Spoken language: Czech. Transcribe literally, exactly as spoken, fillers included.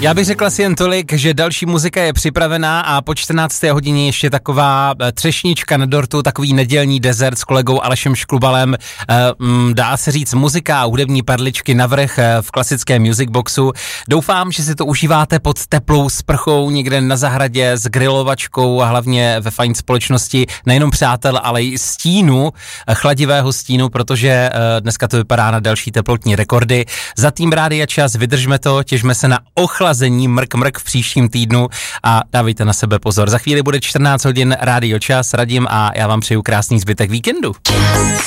Já bych řekla si jen tolik, že další muzika je připravená a po čtrnácté hodině ještě taková třešnička na dortu, takový nedělní dezert s kolegou Alešem Šklubalem. Dá se říct muzika a hudební perličky navrch v klasickém Music Boxu. Doufám, že si to užíváte pod teplou sprchou někde na zahradě s grilovačkou a hlavně ve fajn společnosti nejenom přátel, ale i stínu, chladivého stínu, protože dneska to vypadá na další teplotní rekordy. Za tým Rádia Čas vydržme to, těžme se na ochlazení mrk mrk v příštím týdnu a dávejte na sebe pozor. Za chvíli bude čtrnáct hodin Rádio Čas, Radim a já vám přeju krásný zbytek víkendu.